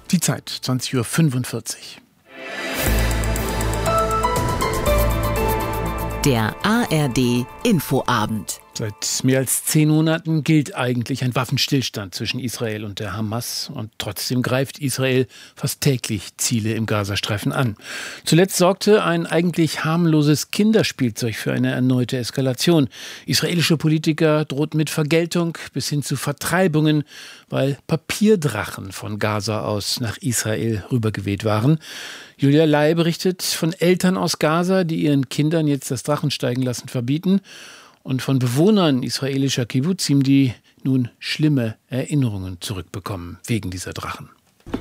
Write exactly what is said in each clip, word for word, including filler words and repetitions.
Die Zeit, zwanzig Uhr fünfundvierzig. Der A R D Infoabend. Seit mehr als zehn Monaten gilt eigentlich ein Waffenstillstand zwischen Israel und der Hamas. Und trotzdem greift Israel fast täglich Ziele im Gazastreifen an. Zuletzt sorgte ein eigentlich harmloses Kinderspielzeug für eine erneute Eskalation. Israelische Politiker drohten mit Vergeltung bis hin zu Vertreibungen, weil Papierdrachen von Gaza aus nach Israel rübergeweht waren. Julia Lai berichtet von Eltern aus Gaza, die ihren Kindern jetzt das Drachensteigen lassen verbieten. Und von Bewohnern israelischer Kibbutzim, die nun schlimme Erinnerungen zurückbekommen wegen dieser Drachen.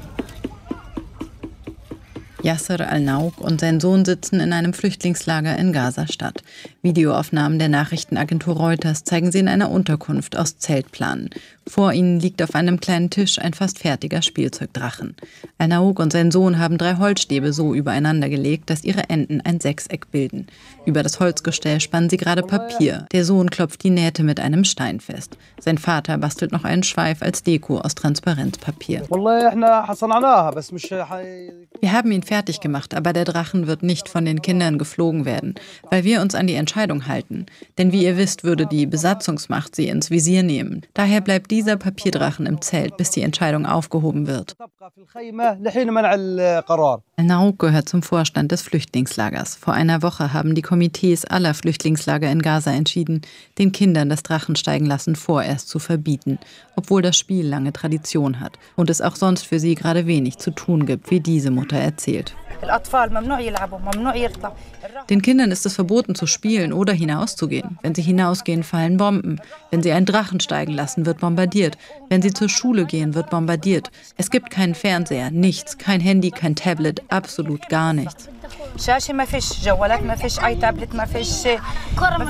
Yasser al-Nauk und sein Sohn sitzen in einem Flüchtlingslager in Gaza-Stadt. Videoaufnahmen der Nachrichtenagentur Reuters zeigen sie in einer Unterkunft aus Zeltplanen. Vor ihnen liegt auf einem kleinen Tisch ein fast fertiger Spielzeugdrachen. Al-Nauk und sein Sohn haben drei Holzstäbe so übereinander gelegt, dass ihre Enden ein Sechseck bilden. Über das Holzgestell spannen sie gerade Papier. Der Sohn klopft die Nähte mit einem Stein fest. Sein Vater bastelt noch einen Schweif als Deko aus Transparenzpapier. Wir haben ihn fertig gemacht, aber der Drachen wird nicht von den Kindern geflogen werden, weil wir uns an die Entscheidung halten. Denn wie ihr wisst, würde die Besatzungsmacht sie ins Visier nehmen. Daher bleibt dieser Papierdrachen im Zelt, bis die Entscheidung aufgehoben wird. Al-Nauk gehört zum Vorstand des Flüchtlingslagers. Vor einer Woche haben die Komitees aller Flüchtlingslager in Gaza entschieden, den Kindern das Drachensteigenlassen vorerst zu verbieten, obwohl das Spiel lange Tradition hat und es auch sonst für sie gerade wenig zu tun gibt, wie diese Mutter erzählt. Den Kindern ist es verboten zu spielen oder hinauszugehen. Wenn sie hinausgehen, fallen Bomben. Wenn sie einen Drachen steigen lassen, wird bombardiert. Wenn sie zur Schule gehen, wird bombardiert. Es gibt keinen Fernseher, nichts, kein Handy, kein Tablet, absolut gar nichts.